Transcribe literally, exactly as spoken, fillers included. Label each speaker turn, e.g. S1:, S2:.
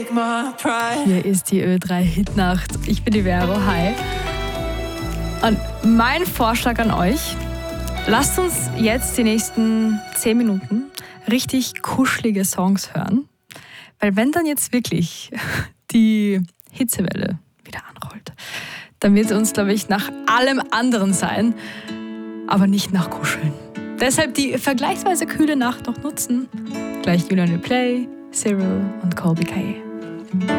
S1: Hier ist die Ö drei Hitnacht. Ich bin die Vero, hi. Und mein Vorschlag an euch, lasst uns jetzt die nächsten zehn Minuten richtig kuschelige Songs hören. Weil wenn dann jetzt wirklich die Hitzewelle wieder anrollt, dann wird es uns, glaube ich, nach allem anderen sein, aber nicht nach Kuscheln. Deshalb die vergleichsweise kühle Nacht noch nutzen. Gleich Julian Replay, Cyril und Colby K.